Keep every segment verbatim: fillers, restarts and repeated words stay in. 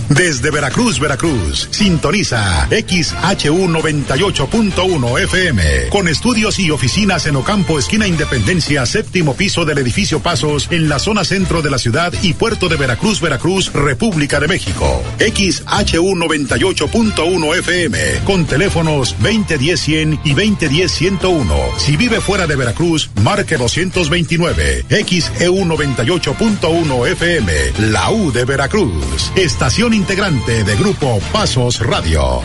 Desde Veracruz, Veracruz, sintoniza X H U noventa y ocho punto uno F M, con estudios y oficinas en Ocampo, esquina Independencia, séptimo piso del edificio Pasos, en la zona centro de la ciudad y puerto de Veracruz, Veracruz, República de México. X H U noventa y ocho punto uno F M, con teléfonos veinte diez cien y veinte diez ciento uno. Si vive fuera de Veracruz, marque doscientos veintinueve. X E U noventa y ocho punto uno F M, la U de Veracruz. Estación integrante de Grupo Pasos Radio.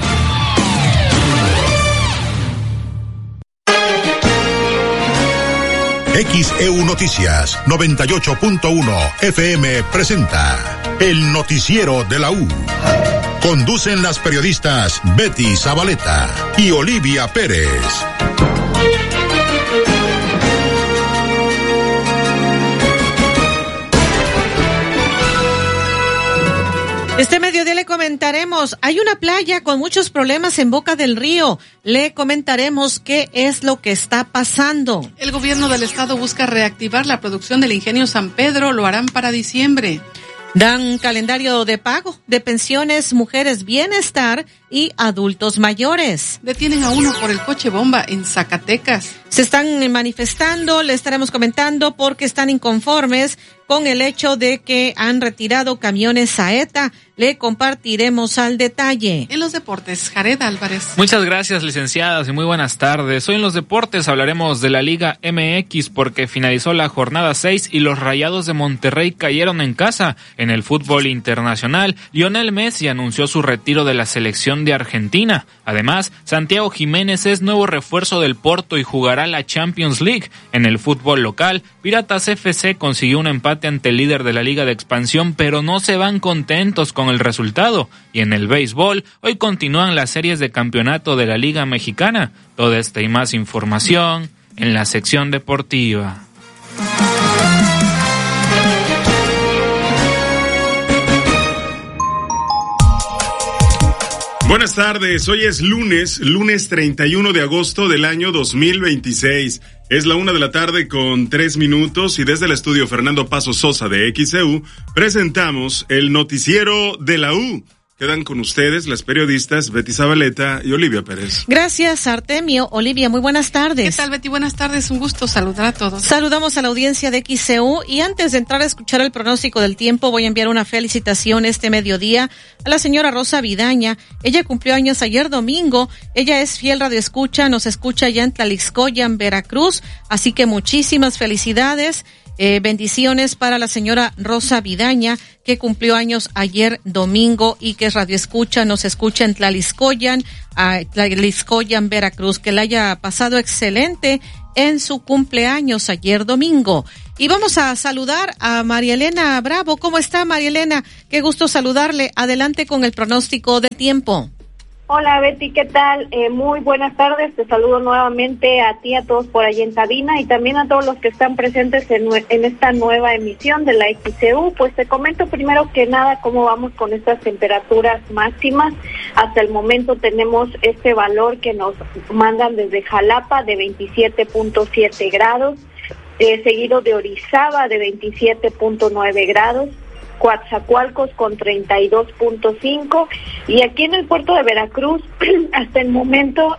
X E U Noticias noventa y ocho punto uno F M presenta el noticiero de la U. Conducen las periodistas Betty Zabaleta y Olivia Pérez. Este mediodía le comentaremos, hay una playa con muchos problemas en Boca del Río. Le comentaremos qué es lo que está pasando. El gobierno del estado busca reactivar la producción del ingenio San Pedro, lo harán para diciembre. Dan calendario de pago de pensiones, mujeres bienestar y adultos mayores. Detienen a uno por el coche bomba en Zacatecas. Se están manifestando, le estaremos comentando porque están inconformes con el hecho de que han retirado camiones Saeta. Le compartiremos al detalle. En los deportes, Jared Álvarez. Muchas gracias, licenciadas, y muy buenas tardes. Hoy en los deportes hablaremos de la Liga M X porque finalizó la jornada seis y los Rayados de Monterrey cayeron en casa. En el fútbol internacional, Lionel Messi anunció su retiro de la selección de Argentina. Además, Santiago Jiménez es nuevo refuerzo del Porto y jugará la Champions League. En el fútbol local, Piratas F C consiguió un empate ante el líder de la Liga de Expansión, pero no se van contentos con el resultado. Y en el béisbol, hoy continúan las series de campeonato de la Liga Mexicana. Toda esta y más información en la sección deportiva. Buenas tardes, hoy es lunes, lunes treinta y uno de agosto del año dos mil veintiséis. Es la una de la tarde con tres minutos y desde el estudio Fernando Paso Sosa de X E U presentamos el noticiero de la U. Quedan con ustedes las periodistas Betty Zabaleta y Olivia Pérez. Gracias, Artemio. Olivia, muy buenas tardes. ¿Qué tal, Betty? Buenas tardes, un gusto saludar a todos. Saludamos a la audiencia de X E U y antes de entrar a escuchar el pronóstico del tiempo, voy a enviar una felicitación este mediodía a la señora Rosa Vidaña. Ella cumplió años ayer domingo. Ella es fiel radioescucha, nos escucha ya en Tlalixcoyan, Veracruz, así que muchísimas felicidades. Eh, bendiciones para la señora Rosa Vidaña, que cumplió años ayer domingo y que es radioescucha, nos escucha en Tlalixcoyan, a Tlalixcoyan, Veracruz. Que la haya pasado excelente en su cumpleaños ayer domingo. Y vamos a saludar a María Elena Bravo. ¿Cómo está, María Elena? Qué gusto saludarle. Adelante con el pronóstico del tiempo. Hola, Betty, ¿qué tal? Eh, muy buenas tardes, te saludo nuevamente a ti, a todos por allí en cabina y también a todos los que están presentes en, en esta nueva emisión de la X E U. Pues te comento primero que nada cómo vamos con estas temperaturas máximas. Hasta el momento tenemos este valor que nos mandan desde Jalapa de veintisiete punto siete grados, eh, seguido de Orizaba de veintisiete punto nueve grados, Coatzacoalcos con treinta y dos punto cinco y aquí en el puerto de Veracruz hasta el momento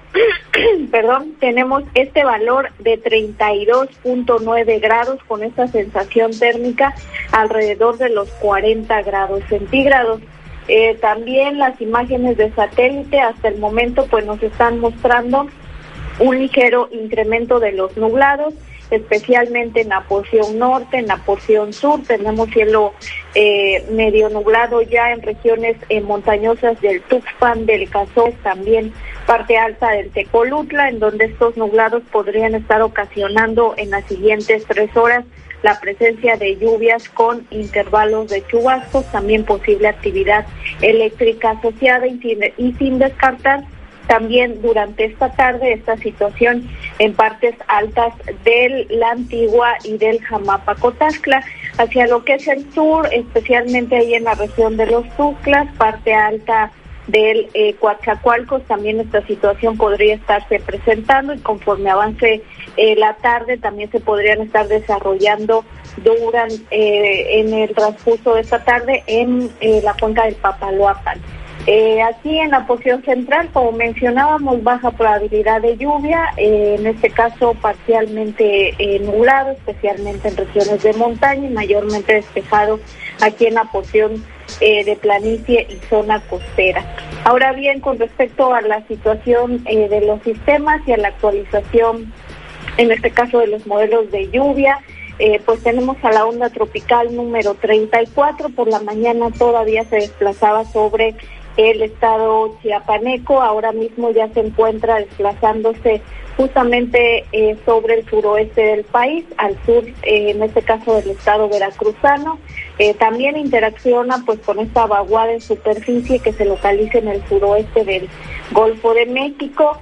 perdón, tenemos este valor de treinta y dos punto nueve grados con esta sensación térmica alrededor de los cuarenta grados centígrados. Eh, también las imágenes de satélite hasta el momento pues nos están mostrando un ligero incremento de los nublados, especialmente en la porción norte, en la porción sur. Tenemos cielo eh, medio nublado ya en regiones eh, montañosas del Tuxpan, del Cazós, también parte alta del Tecolutla, en donde estos nublados podrían estar ocasionando en las siguientes tres horas la presencia de lluvias con intervalos de chubascos, también posible actividad eléctrica asociada y sin, y sin descartar también durante esta tarde esta situación en partes altas de la Antigua y del Jamapa-Cotaxtla, hacia lo que es el sur, especialmente ahí en la región de los Tuxtlas, parte alta del eh, Coatzacoalcos, también esta situación podría estarse presentando y conforme avance eh, la tarde también se podrían estar desarrollando duran eh, en el transcurso de esta tarde en eh, la cuenca del Papaloapan. Eh, aquí en la porción central, como mencionábamos, baja probabilidad de lluvia, eh, en este caso parcialmente eh, nublado, especialmente en regiones de montaña y mayormente despejado aquí en la porción eh, de planicie y zona costera. Ahora bien, con respecto a la situación eh, de los sistemas y a la actualización, en este caso de los modelos de lluvia, eh, pues tenemos a la onda tropical número treinta y cuatro, por la mañana todavía se desplazaba sobre el estado chiapaneco, ahora mismo ya se encuentra desplazándose justamente eh, sobre el suroeste del país, al sur, eh, en este caso del estado veracruzano. Eh, también interacciona pues con esta vaguada en superficie que se localiza en el suroeste del Golfo de México,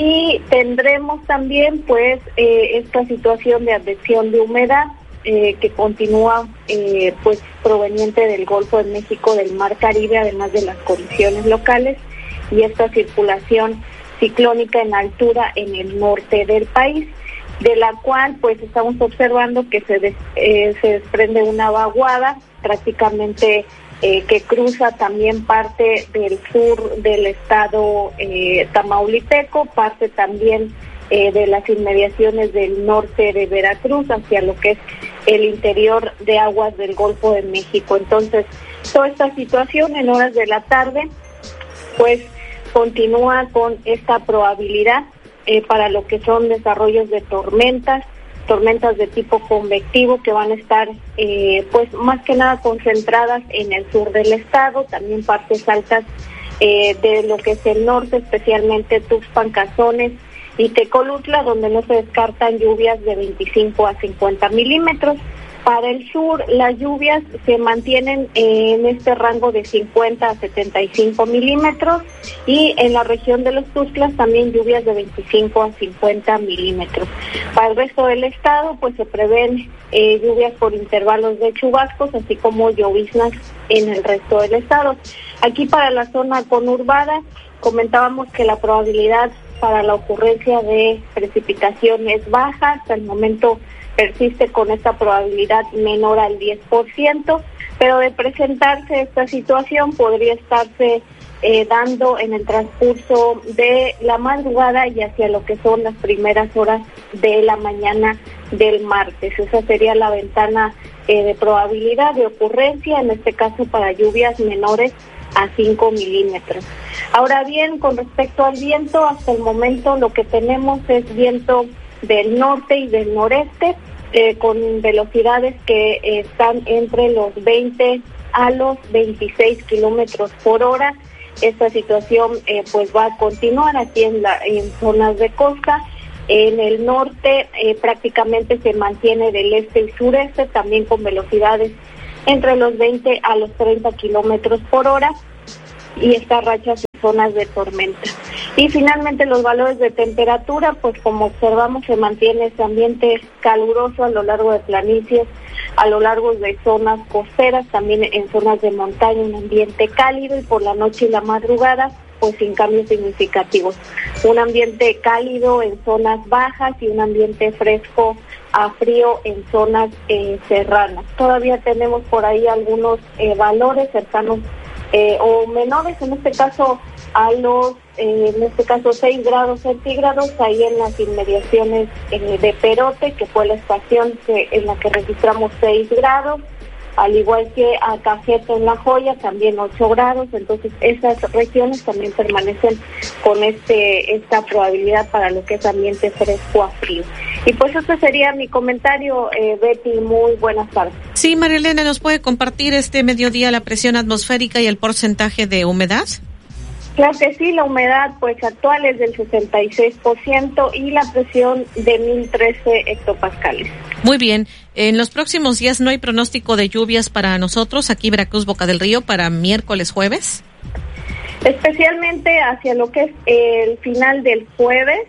y tendremos también pues eh, esta situación de advección de humedad Eh, que continúa eh, pues proveniente del Golfo de México, del Mar Caribe, además de las condiciones locales y esta circulación ciclónica en altura en el norte del país, de la cual pues estamos observando que se, des, eh, se desprende una vaguada prácticamente eh, que cruza también parte del sur del estado eh, tamaulipeco, parte también Eh, de las inmediaciones del norte de Veracruz hacia lo que es el interior de aguas del Golfo de México. Entonces, toda esta situación en horas de la tarde, pues continúa con esta probabilidad eh, para lo que son desarrollos de tormentas, tormentas de tipo convectivo que van a estar eh, pues más que nada concentradas en el sur del estado, también partes altas eh, de lo que es el norte, especialmente Tuxpan, Cazones y Tecolutla, donde no se descartan lluvias de veinticinco a cincuenta milímetros. Para el sur, las lluvias se mantienen en este rango de cincuenta a setenta y cinco milímetros, y en la región de los Tuxtlas también lluvias de veinticinco a cincuenta milímetros. Para el resto del estado, pues se prevén eh, lluvias por intervalos de chubascos, así como lloviznas en el resto del estado. Aquí para la zona conurbada, comentábamos que la probabilidad para la ocurrencia de precipitación es baja, hasta el momento persiste con esta probabilidad menor al diez por ciento, pero de presentarse esta situación podría estarse eh, dando en el transcurso de la madrugada y hacia lo que son las primeras horas de la mañana del martes. Esa sería la ventana eh, de probabilidad de ocurrencia, en este caso para lluvias menores a cinco milímetros. Ahora bien, con respecto al viento, hasta el momento lo que tenemos es viento del norte y del noreste, eh, con velocidades que eh, están entre los veinte a los veintiséis kilómetros por hora. Esta situación eh, pues va a continuar aquí en, la, en zonas de costa. En el norte eh, prácticamente se mantiene del este y sureste, también con velocidades entre los veinte a los treinta kilómetros por hora, y estas rachas en zonas de tormenta. Y finalmente los valores de temperatura, pues como observamos se mantiene este ambiente caluroso a lo largo de planicies, a lo largo de zonas costeras, también en zonas de montaña un ambiente cálido, y por la noche y la madrugada pues sin cambios significativos. Un ambiente cálido en zonas bajas y un ambiente fresco a frío en zonas eh, serranas. Todavía tenemos por ahí algunos eh, valores cercanos eh, o menores, en este caso a los, eh, en este caso seis grados centígrados, ahí en las inmediaciones eh, de Perote, que fue la estación que, en la que registramos seis grados, al igual que a Cajete en La Joya, también ocho grados. Entonces esas regiones también permanecen con este esta probabilidad para lo que es ambiente fresco a frío. Y pues este sería mi comentario, eh, Betty, muy buenas tardes. Sí, María Elena, ¿nos puede compartir este mediodía la presión atmosférica y el porcentaje de humedad? Claro que sí, la humedad pues actual es del sesenta y seis por ciento y la presión de mil trece hectopascales. Muy bien, en los próximos días no hay pronóstico de lluvias para nosotros aquí Veracruz, Boca del Río, para miércoles, jueves. Especialmente hacia lo que es el final del jueves,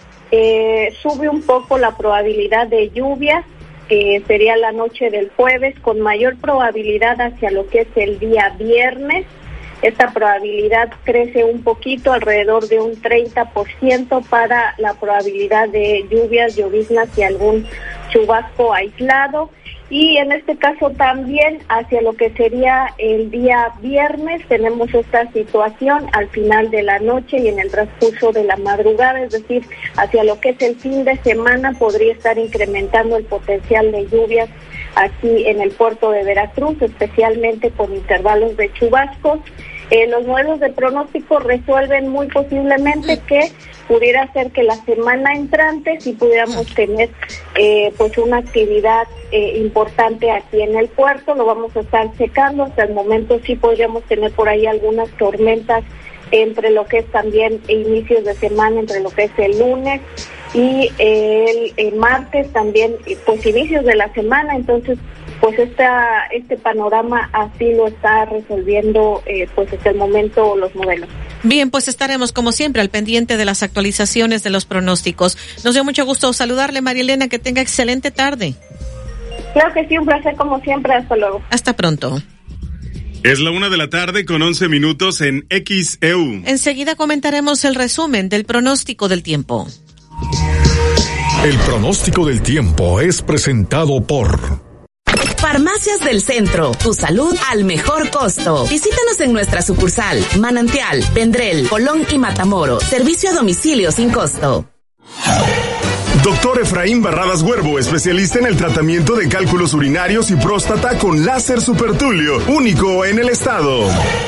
eh, sube un poco la probabilidad de lluvias, que sería la noche del jueves, con mayor probabilidad hacia lo que es el día viernes. Esta probabilidad crece un poquito, alrededor de un treinta por ciento para la probabilidad de lluvias, lloviznas y algún chubasco aislado. Y en este caso también hacia lo que sería el día viernes tenemos esta situación al final de la noche y en el transcurso de la madrugada, es decir, hacia lo que es el fin de semana podría estar incrementando el potencial de lluvias aquí en el puerto de Veracruz, especialmente con intervalos de chubascos. Eh, los modelos de pronóstico resuelven muy posiblemente que pudiera ser que la semana entrante sí pudiéramos tener eh, pues una actividad eh, importante aquí en el puerto. Lo vamos a estar checando, hasta el momento sí podríamos tener por ahí algunas tormentas entre lo que es también inicios de semana, entre lo que es el lunes y el, el martes también, pues inicios de la semana. Entonces pues esta, este panorama así lo está resolviendo eh, pues hasta el momento los modelos. Bien, pues estaremos como siempre al pendiente de las actualizaciones de los pronósticos. Nos dio mucho gusto saludarle, María Elena, que tenga excelente tarde. Claro que sí, un placer como siempre, hasta luego. Hasta pronto. Es la una de la tarde con once minutos en X E U. Enseguida comentaremos el resumen del pronóstico del tiempo. El pronóstico del tiempo es presentado por Farmacias del Centro, tu salud al mejor costo. Visítanos en nuestra sucursal, Manantial, Vendrell, Colón y Matamoros. Servicio a domicilio sin costo. Doctor Efraín Barradas Huervo, especialista en el tratamiento de cálculos urinarios y próstata con láser supertulio, único en el estado.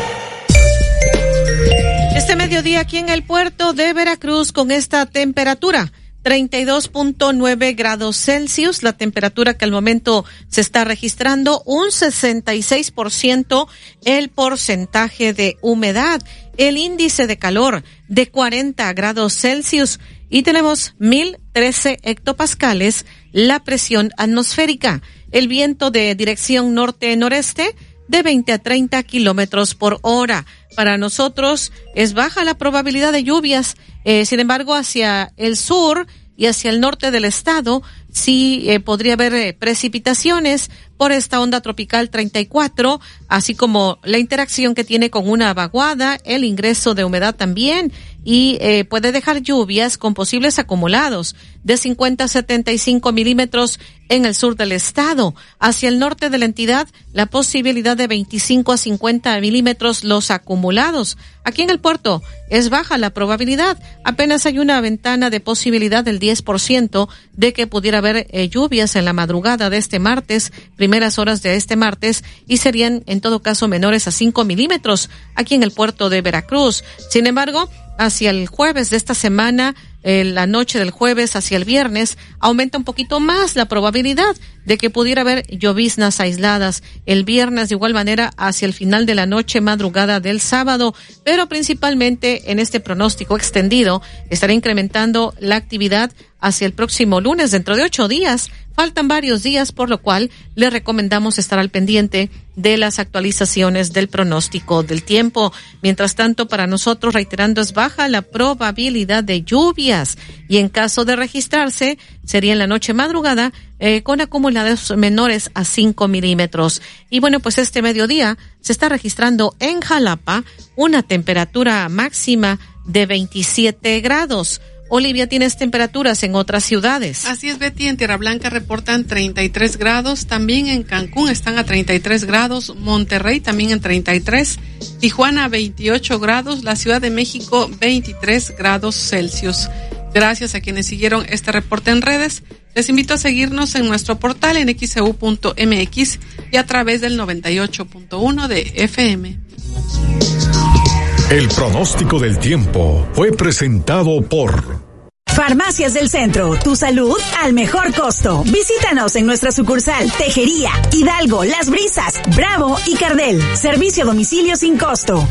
Este mediodía aquí en el puerto de Veracruz con esta temperatura. treinta y dos punto nueve grados Celsius, la temperatura que al momento se está registrando, un sesenta y seis por ciento el porcentaje de humedad, el índice de calor de cuarenta grados Celsius y tenemos mil trece hectopascales la presión atmosférica, el viento de dirección norte-noreste de veinte a treinta kilómetros por hora. Para nosotros es baja la probabilidad de lluvias, eh, sin embargo hacia el sur y hacia el norte del estado sí eh, podría haber eh, precipitaciones por esta onda tropical treinta y cuatro, así como la interacción que tiene con una vaguada, el ingreso de humedad también, y eh, puede dejar lluvias con posibles acumulados de cincuenta a setenta y cinco milímetros en el sur del estado. Hacia el norte de la entidad, la posibilidad de veinticinco a cincuenta milímetros los acumulados. Aquí en el puerto es baja la probabilidad, apenas hay una ventana de posibilidad del diez por ciento de que pudiera haber eh, lluvias en la madrugada de este martes, primeras horas de este martes, y serían en todo caso menores a cinco milímetros aquí en el puerto de Veracruz. Sin embargo, hacia el jueves de esta semana, eh, la noche del jueves hacia el viernes, aumenta un poquito más la probabilidad de que pudiera haber lloviznas aisladas. El viernes de igual manera hacia el final de la noche, madrugada del sábado, pero principalmente en este pronóstico extendido estará incrementando la actividad hacia el próximo lunes, dentro de ocho días. Faltan varios días, por lo cual le recomendamos estar al pendiente de las actualizaciones del pronóstico del tiempo. Mientras tanto, para nosotros, reiterando, es baja la probabilidad de lluvias y en caso de registrarse, sería en la noche madrugada eh, con acumulados menores a cinco milímetros. Y bueno, pues este mediodía se está registrando en Jalapa una temperatura máxima de veintisiete grados. Olivia, ¿tienes temperaturas en otras ciudades? Así es, Betty, en Tierra Blanca reportan treinta y tres grados, también en Cancún están a treinta y tres grados, Monterrey también en treinta y tres, Tijuana veintiocho grados, la Ciudad de México veintitrés grados Celsius. Gracias a quienes siguieron este reporte en redes. Les invito a seguirnos en nuestro portal en x e u punto m x y a través del noventa y ocho punto uno de F M. El pronóstico del tiempo fue presentado por Farmacias del Centro, tu salud al mejor costo. Visítanos en nuestra sucursal Tejería, Hidalgo, Las Brisas, Bravo y Cardel. Servicio a domicilio sin costo.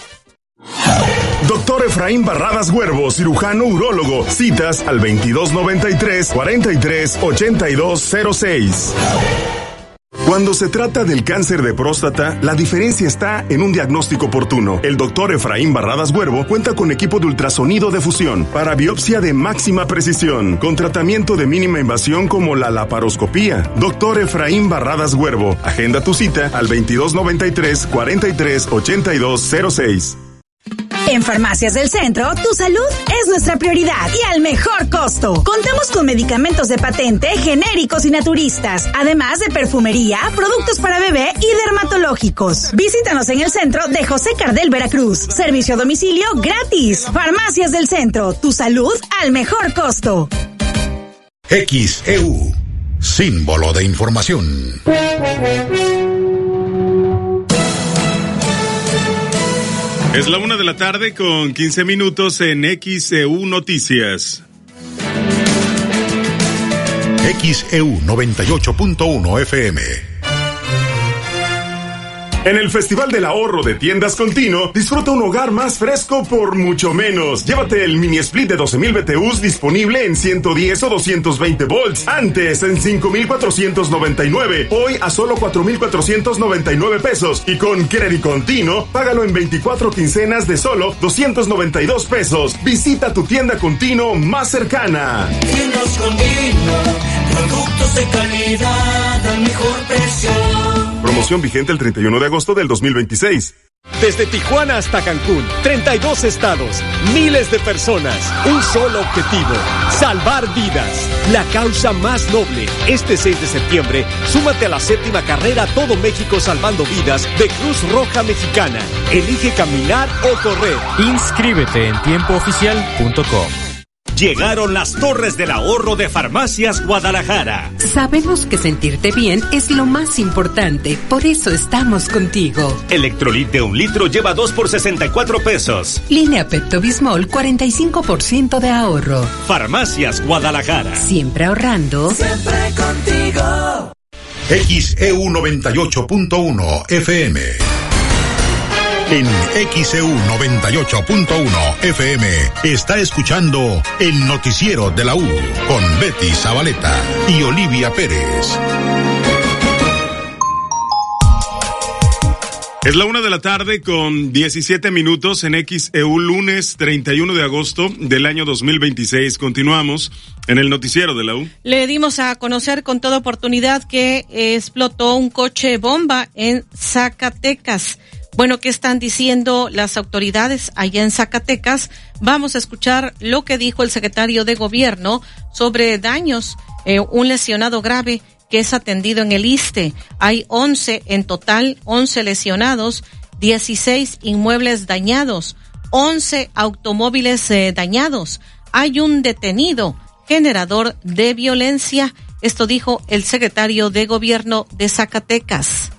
Doctor Efraín Barradas Huervo, cirujano urólogo. Citas al veintidós noventa y tres, cuarenta y tres, ochenta y dos cero seis. Cuando se trata del cáncer de próstata, la diferencia está en un diagnóstico oportuno. El doctor Efraín Barradas Huervo cuenta con equipo de ultrasonido de fusión para biopsia de máxima precisión, con tratamiento de mínima invasión como la laparoscopía. Doctor Efraín Barradas Huervo, agenda tu cita al veintidós noventa y tres, cuarenta y tres, ochenta y dos cero seis. En Farmacias del Centro, tu salud es nuestra prioridad y al mejor costo. Contamos con medicamentos de patente, genéricos y naturistas, además de perfumería, productos para bebé y dermatológicos. Visítanos en el centro de José Cardel, Veracruz. Servicio a domicilio gratis. Farmacias del Centro, tu salud al mejor costo. X E U, símbolo de información. Es la una de la tarde con quince minutos en X E U Noticias. X E U noventa y ocho punto uno F M. En el Festival del Ahorro de Tiendas Contino, disfruta un hogar más fresco por mucho menos. Llévate el mini split de doce mil B T Us disponible en ciento diez o doscientos veinte volts. Antes en cinco mil cuatrocientos noventa y nueve, hoy a solo cuatro mil cuatrocientos noventa y nueve pesos. Y con Credit Contino, págalo en veinticuatro quincenas de solo doscientos noventa y dos pesos. Visita tu tienda Contino más cercana. Tiendas Contino, productos de calidad al mejor precio. Promoción vigente el treinta y uno de agosto del dos mil veintiséis. Desde Tijuana hasta Cancún, treinta y dos estados, miles de personas, un solo objetivo, salvar vidas. La causa más noble. Este seis de septiembre, súmate a la séptima carrera Todo México Salvando Vidas de Cruz Roja Mexicana. Elige caminar o correr. Inscríbete en tiempo oficial punto com. Llegaron las torres del ahorro de Farmacias Guadalajara. Sabemos que sentirte bien es lo más importante, por eso estamos contigo. Electrolit de un litro lleva dos por sesenta y cuatro pesos. Línea Pepto Bismol, cuarenta y cinco por ciento de ahorro. Farmacias Guadalajara. Siempre ahorrando. Siempre contigo. X E U noventa y ocho punto uno F M. En X E U noventa y ocho punto uno F M está escuchando el noticiero de la U con Betty Zabaleta y Olivia Pérez. Es la una de la tarde con diecisiete minutos en X E U, lunes treinta y uno de agosto del año dos mil veintiséis. Continuamos en el noticiero de la U. Le dimos a conocer con toda oportunidad que explotó un coche bomba en Zacatecas. Bueno, ¿qué están diciendo las autoridades allá en Zacatecas? Vamos a escuchar lo que dijo el secretario de Gobierno sobre daños, eh, un lesionado grave que es atendido en el ISSSTE. Hay once en total, once lesionados, dieciséis inmuebles dañados, once automóviles eh, dañados. Hay un detenido generador de violencia. Esto dijo el secretario de Gobierno de Zacatecas.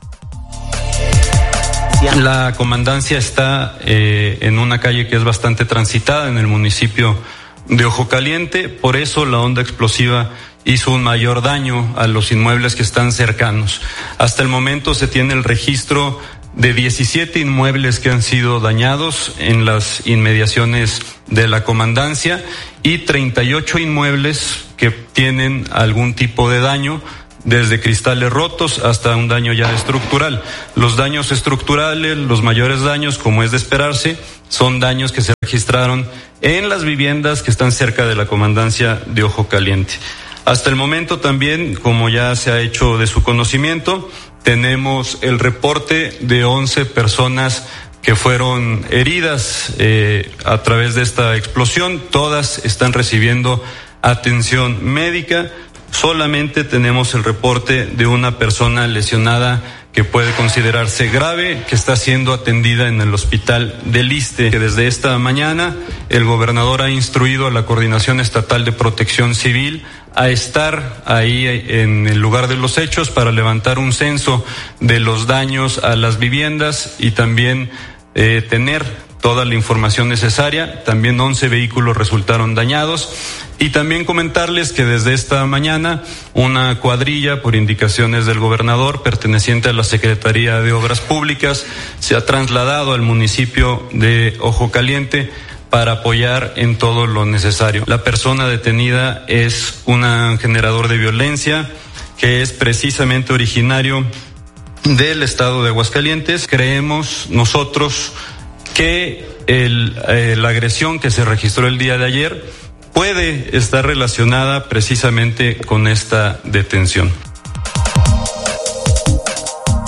La comandancia está eh, en una calle que es bastante transitada en el municipio de Ojo Caliente, por eso la onda explosiva hizo un mayor daño a los inmuebles que están cercanos. Hasta el momento se tiene el registro de diecisiete inmuebles que han sido dañados en las inmediaciones de la comandancia y treinta y ocho inmuebles que tienen algún tipo de daño, desde cristales rotos hasta un daño ya estructural. Los daños estructurales, los mayores daños, como es de esperarse, son daños que se registraron en las viviendas que están cerca de la comandancia de Ojo Caliente. Hasta el momento también, como ya se ha hecho de su conocimiento, tenemos el reporte de once personas que fueron heridas eh, a través de esta explosión. Todas están recibiendo atención médica. Solamente tenemos el reporte de una persona lesionada que puede considerarse grave, que está siendo atendida en el hospital del ISSSTE. Que desde esta mañana el gobernador ha instruido a la Coordinación Estatal de Protección Civil a estar ahí en el lugar de los hechos para levantar un censo de los daños a las viviendas y también eh, tener toda la información necesaria. También once vehículos resultaron dañados. Y también comentarles que desde esta mañana una cuadrilla, por indicaciones del gobernador, perteneciente a la Secretaría de Obras Públicas, se ha trasladado al municipio de Ojo Caliente para apoyar en todo lo necesario. La persona detenida es un generador de violencia que es precisamente originario del estado de Aguascalientes. Creemos nosotros que el, eh, la agresión que se registró el día de ayer puede estar relacionada precisamente con esta detención.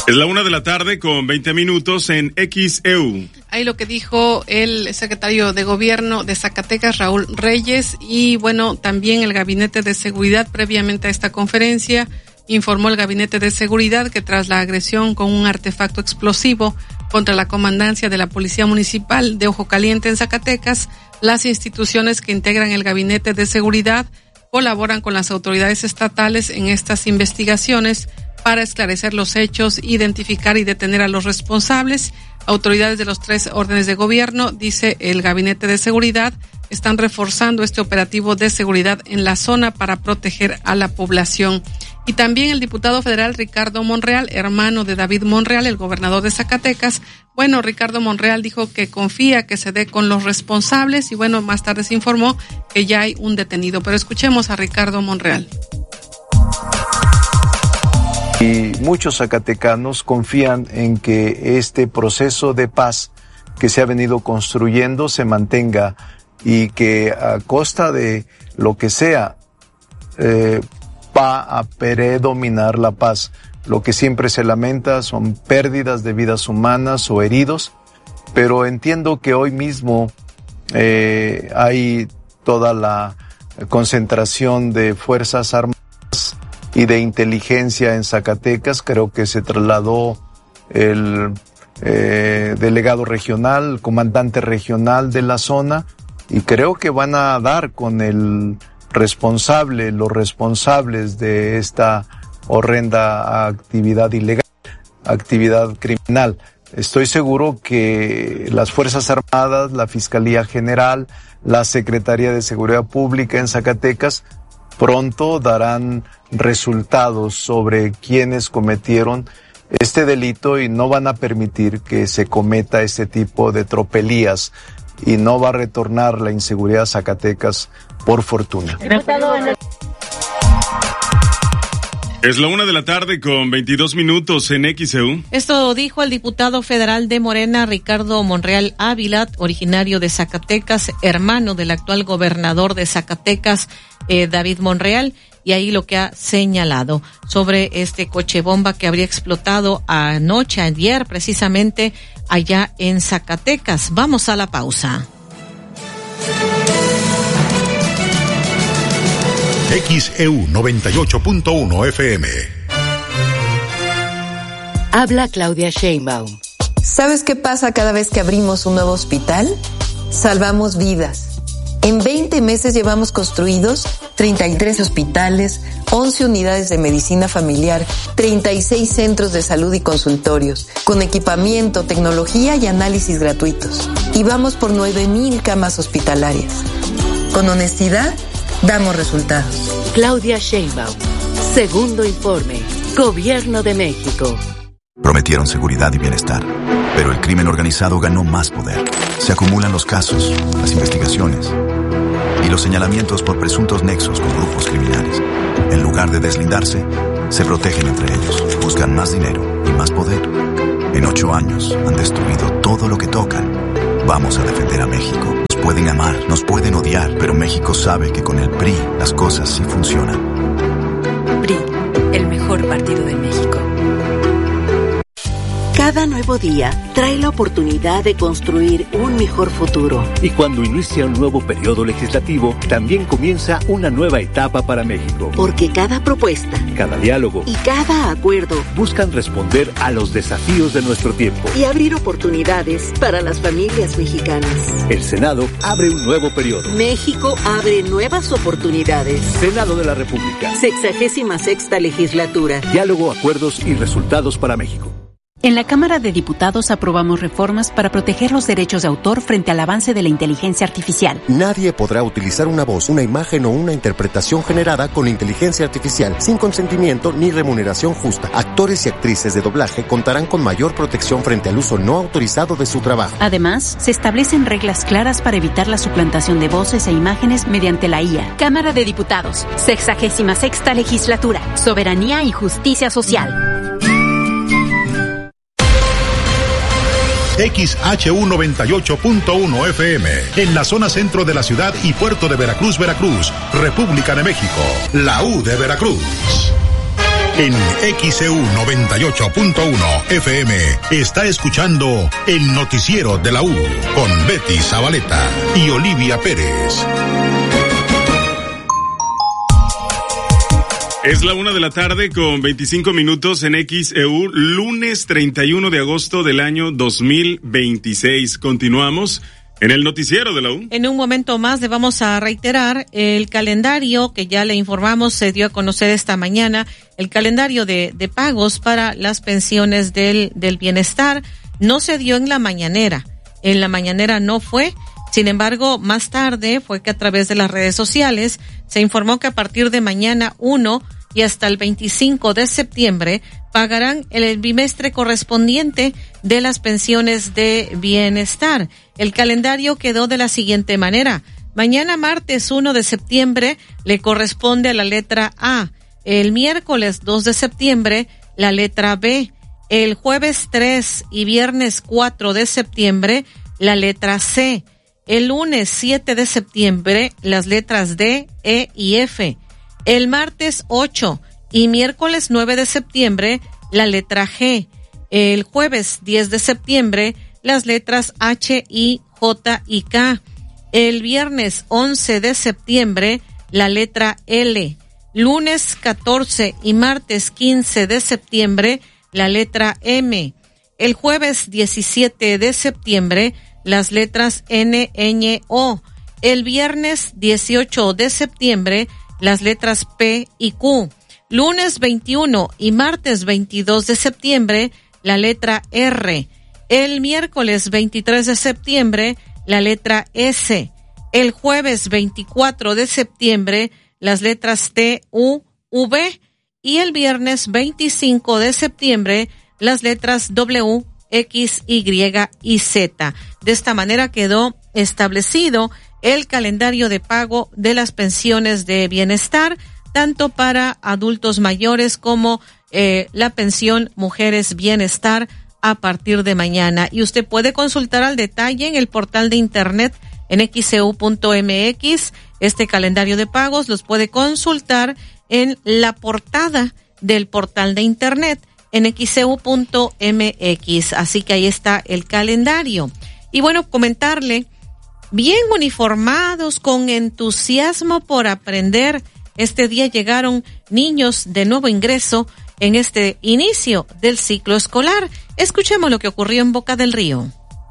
Es la una de la tarde con veinte minutos en X E U. Ahí lo que dijo el secretario de Gobierno de Zacatecas, Raúl Reyes, y bueno, también el Gabinete de Seguridad. Previamente a esta conferencia, informó el Gabinete de Seguridad que tras la agresión con un artefacto explosivo contra la comandancia de la Policía Municipal de Ojo Caliente en Zacatecas, las instituciones que integran el Gabinete de Seguridad colaboran con las autoridades estatales en estas investigaciones para esclarecer los hechos, identificar y detener a los responsables. Autoridades de los tres órdenes de gobierno, dice el Gabinete de Seguridad, están reforzando este operativo de seguridad en la zona para proteger a la población. Y también el diputado federal Ricardo Monreal, hermano de David Monreal, el gobernador de Zacatecas. Bueno, Ricardo Monreal dijo que confía que se dé con los responsables y bueno, más tarde se informó que ya hay un detenido. Pero escuchemos a Ricardo Monreal. Y muchos zacatecanos confían en que este proceso de paz que se ha venido construyendo se mantenga y que a costa de lo que sea eh, va a predominar la paz. Lo que siempre se lamenta son pérdidas de vidas humanas o heridos, pero entiendo que hoy mismo eh, hay toda la concentración de Fuerzas Armadas y de inteligencia en Zacatecas. Creo que se trasladó el eh, delegado regional, el comandante regional de la zona, y creo que van a dar con el responsable, los responsables de esta horrenda actividad ilegal, actividad criminal. Estoy seguro que las Fuerzas Armadas, la Fiscalía General, la Secretaría de Seguridad Pública en Zacatecas pronto darán resultados sobre quienes cometieron este delito y no van a permitir que se cometa este tipo de tropelías y no va a retornar la inseguridad a Zacatecas, por fortuna. Es la una de la tarde con veintidós minutos en X E U. Esto dijo el diputado federal de Morena, Ricardo Monreal Ávila, originario de Zacatecas, hermano del actual gobernador de Zacatecas, eh, David Monreal, y ahí lo que ha señalado sobre este coche bomba que habría explotado anoche, ayer, precisamente allá en Zacatecas. Vamos a la pausa. X E U noventa y ocho punto uno F M. Habla Claudia Sheinbaum. ¿Sabes qué pasa cada vez que abrimos un nuevo hospital? Salvamos vidas. En veinte meses llevamos construidos treinta y tres hospitales, once unidades de medicina familiar, treinta y seis centros de salud y consultorios, con equipamiento, tecnología y análisis gratuitos. Y vamos por nueve mil camas hospitalarias. Con honestidad, damos resultados. Claudia Sheinbaum. Segundo informe. Gobierno de México. Prometieron seguridad y bienestar, pero el crimen organizado ganó más poder. Se acumulan los casos, las investigaciones y los señalamientos por presuntos nexos con grupos criminales. En lugar de deslindarse, se protegen entre ellos, buscan más dinero y más poder. En ocho años han destruido todo lo que tocan. Vamos a defender a México. Nos pueden amar, nos pueden odiar, pero México sabe que con el P R I las cosas sí funcionan. P R I, el mejor partido de México. Cada nuevo día trae la oportunidad de construir un mejor futuro. Y cuando inicia un nuevo periodo legislativo, también comienza una nueva etapa para México. Porque cada propuesta, cada diálogo y cada acuerdo buscan responder a los desafíos de nuestro tiempo y abrir oportunidades para las familias mexicanas. El Senado abre un nuevo periodo. México abre nuevas oportunidades. Senado de la República. Sexagésima sexta legislatura. Diálogo, acuerdos y resultados para México. En la Cámara de Diputados aprobamos reformas para proteger los derechos de autor frente al avance de la inteligencia artificial. Nadie podrá utilizar una voz, una imagen o una interpretación generada con inteligencia artificial sin consentimiento ni remuneración justa. Actores y actrices de doblaje contarán con mayor protección frente al uso no autorizado de su trabajo. Además, se establecen reglas claras para evitar la suplantación de voces e imágenes mediante la I A. Cámara de Diputados, sexagésima sexta legislatura, soberanía y justicia social. X H U noventa y ocho punto uno F M, en la zona centro de la ciudad y puerto de Veracruz, Veracruz, República de México, la U de Veracruz. En X C U noventa y ocho punto uno F M está escuchando el noticiero de la U con Betty Zabaleta y Olivia Pérez. Es la una de la tarde con veinticinco minutos en X E U, lunes treinta y uno de agosto del año dos mil veintiséis. Continuamos en el noticiero de la U. En un momento más le vamos a reiterar el calendario que ya le informamos, se dio a conocer esta mañana, el calendario de, de pagos para las pensiones del, del bienestar. No se dio en la mañanera, en la mañanera no fue. Sin embargo, más tarde fue que a través de las redes sociales se informó que a partir de mañana uno y hasta el veinticinco de septiembre pagarán el bimestre correspondiente de las pensiones de bienestar. El calendario quedó de la siguiente manera. Mañana martes uno de septiembre le corresponde a la letra A. El miércoles dos de septiembre la letra B. El jueves tres y viernes cuatro de septiembre la letra C. El lunes siete de septiembre, las letras D, E y F. El martes ocho y miércoles nueve de septiembre, la letra G. El jueves diez de septiembre, las letras H, I, J y K. El viernes once de septiembre, la letra L. Lunes catorce y martes quince de septiembre, la letra M. El jueves diecisiete de septiembre, las letras N, Ñ, O. El viernes dieciocho de septiembre, las letras P y Q. Lunes veintiuno y martes veintidós de septiembre, la letra R. El miércoles veintitrés de septiembre, la letra S. El jueves veinticuatro de septiembre, las letras T, U, V. Y el viernes veinticinco de septiembre, las letras W, X, Y y Z. De esta manera quedó establecido el calendario de pago de las pensiones de bienestar, tanto para adultos mayores como eh, la pensión Mujeres Bienestar a partir de mañana. Y usted puede consultar al detalle en el portal de internet en X C U punto M X. Este calendario de pagos los puede consultar en la portada del portal de internet en X C U punto M X. Así que ahí está el calendario. Y bueno, comentarle, bien uniformados, con entusiasmo por aprender, este día llegaron niños de nuevo ingreso en este inicio del ciclo escolar. Escuchemos lo que ocurrió en Boca del Río.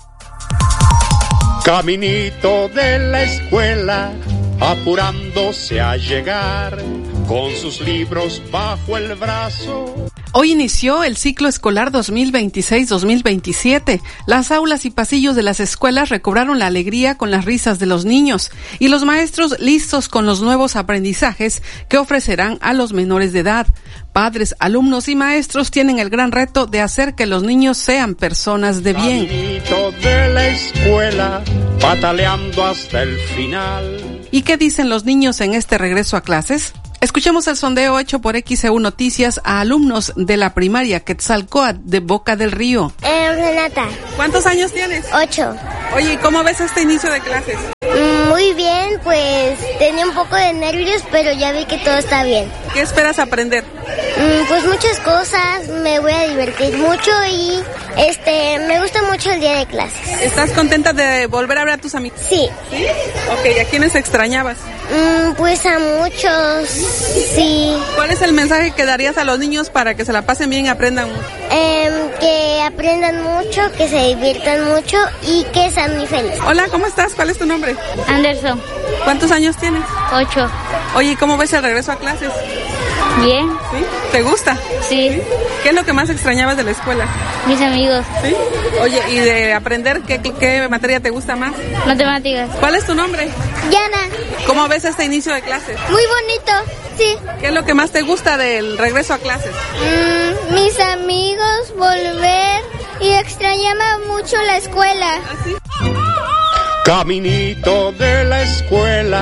Caminito de la escuela, apurándose a llegar, con sus libros bajo el brazo. Hoy inició el ciclo escolar dos mil veintiséis dos mil veintisiete. Las aulas y pasillos de las escuelas recobraron la alegría con las risas de los niños y los maestros listos con los nuevos aprendizajes que ofrecerán a los menores de edad. Padres, alumnos y maestros tienen el gran reto de hacer que los niños sean personas de bien. Caminito de la escuela, pataleando hasta el final. ¿Y qué dicen los niños en este regreso a clases? Escuchemos el sondeo hecho por X C U Noticias a alumnos de la primaria Quetzalcóatl de Boca del Río. Eh, Renata. ¿Cuántos años tienes? Ocho. Oye, ¿y cómo ves este inicio de clases? Muy bien, pues tenía un poco de nervios, pero ya vi que todo está bien. ¿Qué esperas aprender? Mm, pues muchas cosas, me voy a divertir mucho y este me gusta mucho el día de clases. ¿Estás contenta de volver a ver a tus amigos? Sí. ¿Sí? Ok, ¿a quiénes extrañabas? Mm, pues a muchos, sí. ¿Cuál es el mensaje que darías a los niños para que se la pasen bien y aprendan mucho? Eh, que aprendan mucho, que se diviertan mucho y que sean muy felices. Hola, ¿cómo estás? ¿Cuál es tu nombre? Anderson. ¿Cuántos años tienes? Ocho. Oye, ¿cómo ves el regreso a clases? Bien. ¿Sí? ¿Te gusta? Sí. ¿Sí? ¿Qué es lo que más extrañabas de la escuela? Mis amigos. ¿Sí? Oye, ¿y de aprender qué, qué materia te gusta más? Matemáticas. ¿Cuál es tu nombre? Yana. ¿Cómo ves este inicio de clases? Muy bonito, sí. ¿Qué es lo que más te gusta del regreso a clases? Mm, mis amigos, volver y extrañaba mucho la escuela. ¿Ah, sí? Caminito de la escuela,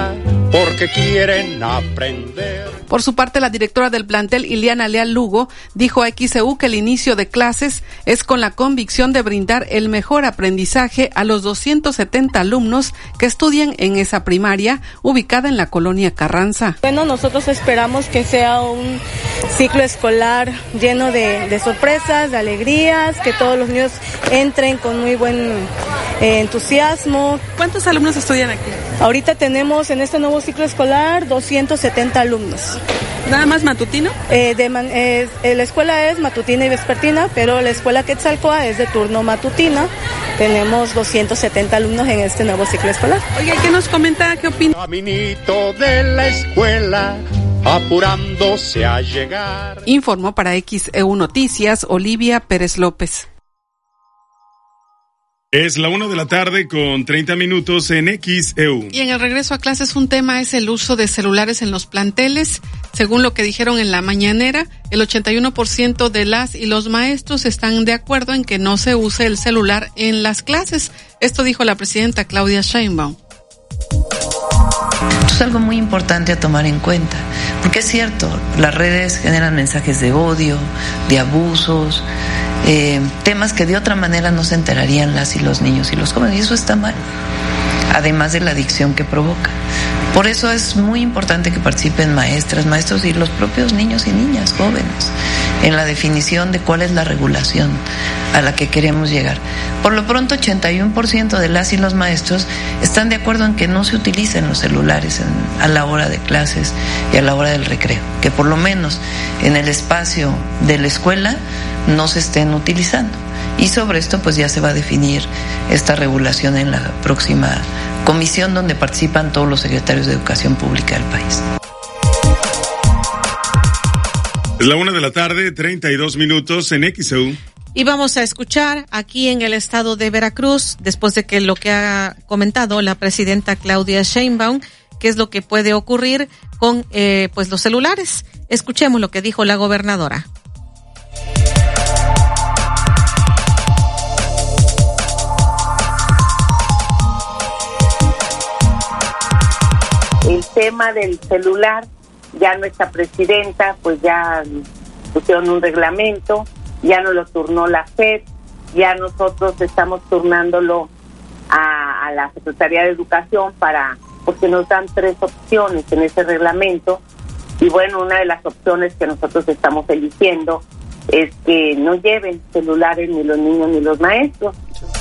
porque quieren aprender. Por su parte, la directora del plantel, Iliana Leal Lugo, dijo a X E U que el inicio de clases es con la convicción de brindar el mejor aprendizaje a los doscientos setenta alumnos que estudian en esa primaria ubicada en la colonia Carranza. Bueno, nosotros esperamos que sea un ciclo escolar lleno de, de sorpresas, de alegrías, que todos los niños entren con muy buen eh, entusiasmo. ¿Cuántos alumnos estudian aquí? Ahorita tenemos en este nuevo ciclo escolar doscientos setenta alumnos. ¿Nada más matutino? Eh, de man, eh, la escuela es matutina y vespertina, pero la escuela Quetzalcóatl es de turno matutina. Tenemos doscientos setenta alumnos en este nuevo ciclo escolar. Oye, ¿qué nos comenta? ¿Qué opina? Caminito de la escuela, apurándose a llegar. Informó para X E U Noticias Olivia Pérez López. Es la una de la tarde con treinta minutos en X E U. Y en el regreso a clases, un tema es el uso de celulares en los planteles. Según lo que dijeron en la mañanera, el ochenta y uno por ciento de las y los maestros están de acuerdo en que no se use el celular en las clases. Esto dijo la presidenta Claudia Sheinbaum. Es algo muy importante a tomar en cuenta, porque es cierto, las redes generan mensajes de odio, de abusos, eh, temas que de otra manera no se enterarían las y los niños y los jóvenes, y eso está mal, además de la adicción que provoca. Por eso es muy importante que participen maestras, maestros y los propios niños y niñas jóvenes en la definición de cuál es la regulación a la que queremos llegar. Por lo pronto, ochenta y uno por ciento de las y los maestros están de acuerdo en que no se utilicen los celulares en, a la hora de clases y a la hora del recreo, que por lo menos en el espacio de la escuela no se estén utilizando. Y sobre esto pues ya se va a definir esta regulación en la próxima comisión donde participan todos los secretarios de Educación Pública del país. Es la una de la tarde, treinta y dos minutos en X E U. Y vamos a escuchar aquí en el estado de Veracruz, después de que lo que ha comentado la presidenta Claudia Sheinbaum, qué es lo que puede ocurrir con eh, pues los celulares. Escuchemos lo que dijo la gobernadora. El tema del celular, ya nuestra presidenta pues ya pusieron un reglamento, ya nos lo turnó la S E P, ya nosotros estamos turnándolo a, a la Secretaría de Educación para, porque nos dan tres opciones en ese reglamento, y bueno, una de las opciones que nosotros estamos eligiendo es que no lleven celulares ni los niños ni los maestros.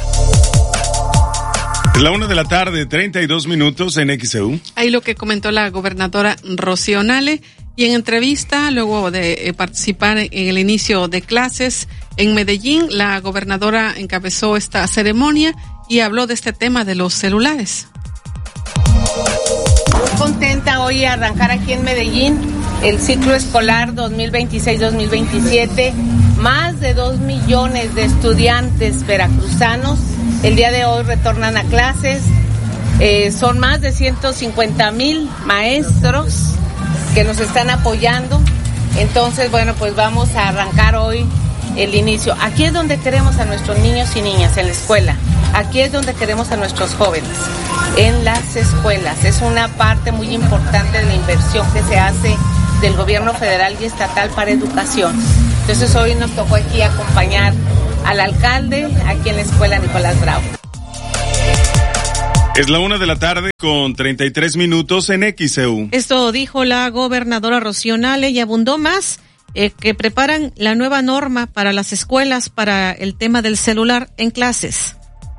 Es la una de la tarde, treinta y dos minutos en X E U. Ahí lo que comentó la gobernadora Rocío Nale, y en entrevista, luego de eh, participar en el inicio de clases en Medellín, la gobernadora encabezó esta ceremonia y habló de este tema de los celulares. Muy contenta hoy de arrancar aquí en Medellín el ciclo escolar dos mil veintiséis dos mil veintisiete. Más de dos millones de estudiantes veracruzanos el día de hoy retornan a clases. Eh, son más de ciento cincuenta mil maestros que nos están apoyando. Entonces, bueno, pues vamos a arrancar hoy el inicio. Aquí es donde queremos a nuestros niños y niñas, en la escuela. Aquí es donde queremos a nuestros jóvenes, en las escuelas. Es una parte muy importante de la inversión que se hace del gobierno federal y estatal para educación. Entonces hoy nos tocó aquí acompañar al alcalde aquí en la escuela Nicolás Bravo. Es la una de la tarde con treinta y tres minutos en X E U. Esto dijo la gobernadora Rocío Nale y abundó más eh, que preparan la nueva norma para las escuelas para el tema del celular en clases.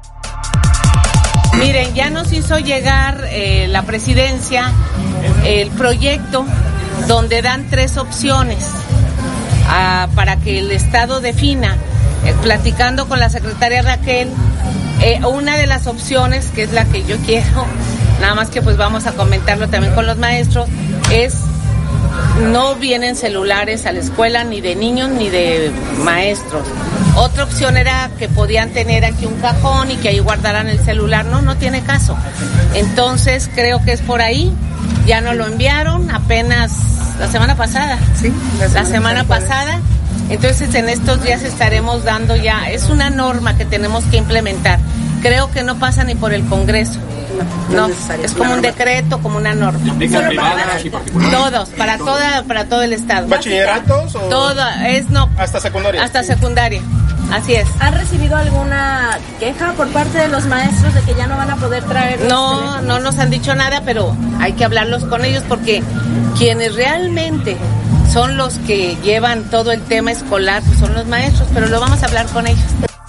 Miren, ya nos hizo llegar eh, la presidencia el proyecto donde dan tres opciones uh, para que el Estado defina, eh, platicando con la secretaria Raquel, eh, una de las opciones, que es la que yo quiero, nada más que pues vamos a comentarlo también con los maestros, es no vienen celulares a la escuela ni de niños ni de maestros. Otra opción era que podían tener aquí un cajón y que ahí guardaran el celular. No, no tiene caso. Entonces creo que es por ahí. Ya nos lo enviaron apenas la semana pasada. Sí, la semana, la semana pasada. Entonces en estos días estaremos dando ya, es una norma que tenemos que implementar. Creo que no pasa ni por el Congreso. No, es como un decreto, como una norma. ¿Privadas y particulares? Todos, para toda, para todo el estado. ¿Bachilleratos o...? Todo, es no. ¿Hasta secundaria? Hasta secundaria, así es. ¿Han recibido alguna queja por parte de los maestros de que ya no van a poder traer? No, no nos han dicho nada, pero hay que hablarlos con ellos porque quienes realmente son los que llevan todo el tema escolar, pues son los maestros, pero lo vamos a hablar con ellos.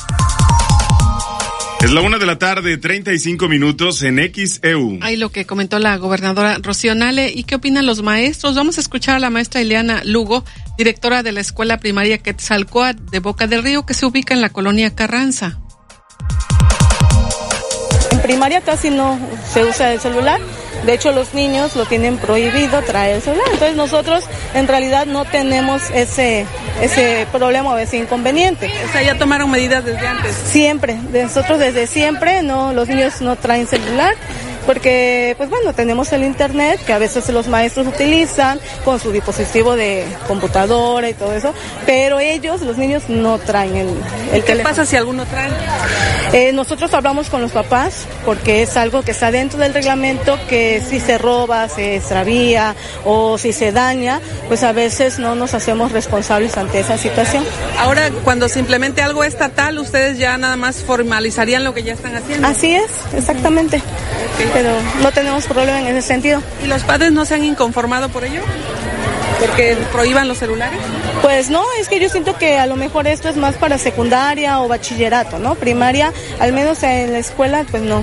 Es la una de la tarde, treinta y cinco minutos en X E U. Ahí lo que comentó la gobernadora Rocío Nale. ¿Y qué opinan los maestros? Vamos a escuchar a la maestra Ileana Lugo, directora de la escuela primaria Quetzalcóatl de Boca del Río, que se ubica en la colonia Carranza. En primaria casi no se usa el celular. De hecho, los niños lo tienen prohibido traer el celular. Entonces nosotros en realidad no tenemos ese ese problema o ese inconveniente. O sea, ya tomaron medidas desde antes. Siempre, nosotros desde siempre, no, los niños no traen celular. Porque, pues bueno, tenemos el internet que a veces los maestros utilizan con su dispositivo de computadora y todo eso, pero ellos, los niños, no traen el, el ¿Qué teléfono. pasa si alguno trae? Eh, nosotros hablamos con los papás porque es algo que está dentro del reglamento, que si se roba, se extravía o si se daña, pues a veces no nos hacemos responsables ante esa situación. Ahora, cuando se implemente algo estatal, ustedes ya nada más formalizarían lo que ya están haciendo. Así es, exactamente. Okay. Pero no tenemos problema en ese sentido. ¿Y los padres no se han inconformado por ello? ¿Porque prohíban los celulares? Pues no, es que yo siento que a lo mejor esto es más para secundaria o bachillerato, ¿no? Primaria, al menos en la escuela, pues no.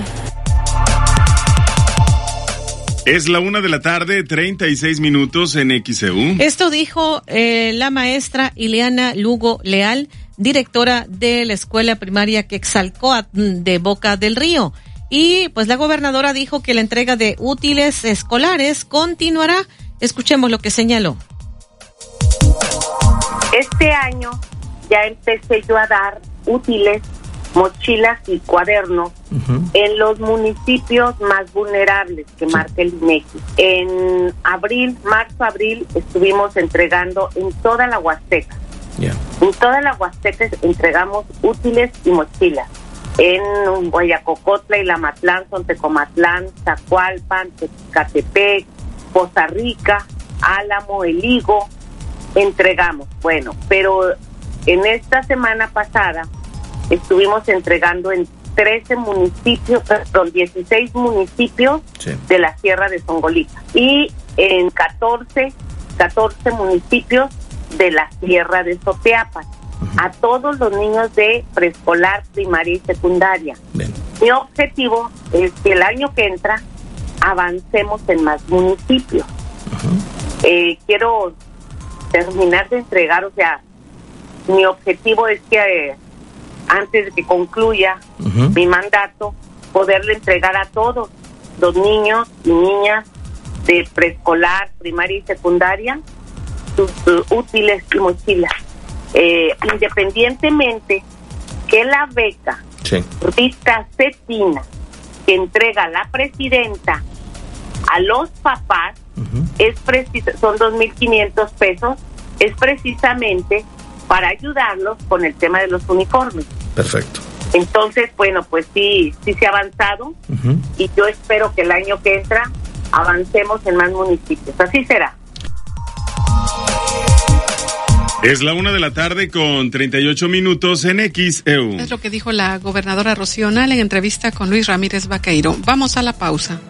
Es la una de la tarde, treinta y seis minutos en X E U. Esto dijo eh, la maestra Ileana Lugo Leal, directora de la escuela primaria Quetzalcóatl de Boca del Río. Y pues la gobernadora dijo que la entrega de útiles escolares continuará. Escuchemos lo que señaló. Este año ya empecé yo a dar útiles, mochilas y cuadernos uh-huh. en los municipios más vulnerables que sí. marca el INEGI. En abril, marzo, abril, estuvimos entregando en toda la Huasteca. Yeah. En toda la Huasteca entregamos útiles y mochilas. En Guayacocotla, Ilamatlán, Sontecomatlán, Zacualpan, Tecatepec, Poza Rica, Álamo, El Higo, entregamos. Bueno, pero en esta semana pasada estuvimos entregando en trece municipios, perdón, dieciséis municipios sí. de la Sierra de Zongolica y en catorce, catorce municipios de la Sierra de Soteapan. A todos los niños de preescolar, primaria y secundaria. Bien. Mi objetivo es que el año que entra avancemos en más municipios. Uh-huh. Eh, quiero terminar de entregar, o sea, mi objetivo es que eh, antes de que concluya uh-huh. mi mandato, poderle entregar a todos los niños y niñas de preescolar, primaria y secundaria sus uh, útiles y mochilas. Eh, independientemente que la beca sí. Rita Cetina que entrega la presidenta a los papás uh-huh. es precisa, son dos mil quinientos pesos, es precisamente para ayudarlos con el tema de los uniformes. Perfecto. Entonces, bueno, pues sí, sí se ha avanzado uh-huh. y yo espero que el año que entra avancemos en más municipios. Así será. Es la una de la tarde con treinta y ocho minutos en X E U. Es lo que dijo la gobernadora Rocío Nale en entrevista con Luis Ramírez Vaqueiro. Vamos a la pausa.